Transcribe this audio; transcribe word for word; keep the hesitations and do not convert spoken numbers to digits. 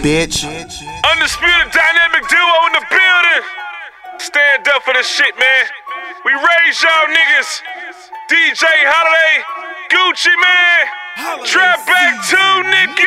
bitch. Undisputed dynamic duo in the building. Stand up for this shit, man. We raise y'all niggas. D J Holiday, Gucci Man, Trap Back two, nigga.